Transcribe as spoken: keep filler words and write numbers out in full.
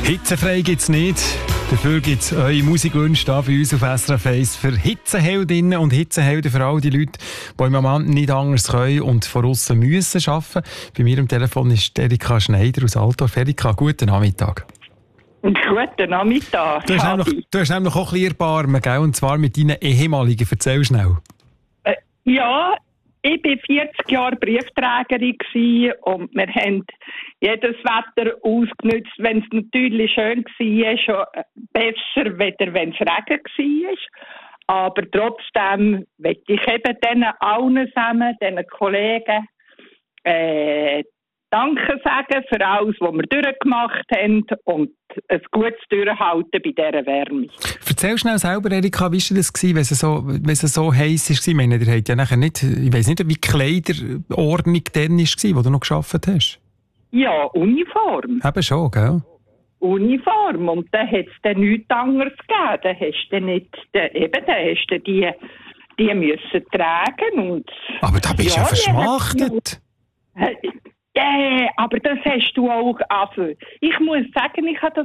Hitzefrei gibt es nicht. Dafür gibt es eure Musikwünsche hier bei uns auf S R F eins für Hitzeheldinnen und Hitzehelden, für all die Leute, die im Moment nicht anders können und von aussen müssen arbeiten. Bei mir am Telefon ist Erika Schneider aus Altdorf. Erika, guten Nachmittag. Guten Nachmittag. Du hast, nämlich, du hast nämlich auch ein bisschen Erbarmen, gell? Und zwar mit deinen ehemaligen. Erzähl schnell. Äh, ja, ich war vierzig Jahre Briefträgerin gewesen und wir haben jedes Wetter ausgenutzt, wenn es natürlich schön war, schon besser, weder wenn es Regen war. Aber trotzdem möchte ich eben denen allen zusammen, diesen Kollegen, äh, Danke sagen für alles, was wir durchgemacht haben und ein gutes Durchhalten bei dieser Wärme. Erzähl schnell selber, Erika, wie war das, wenn es so, wenn es so heiß war? Ich meine, ihr habt ja nachher nicht, ich weiss nicht, wie die Kleiderordnung dann war, wo du noch gearbeitet hast. Ja, Uniform. Eben schon, gell? Uniform. Und dann hat es dann nichts anderes gegeben. Dann hast du nicht, dann, eben, dann hast du die, die müssen tragen. Und, aber da bist du ja, ja verschmachtet. Ja, aber das hast du auch, also ich muss sagen, ich habe das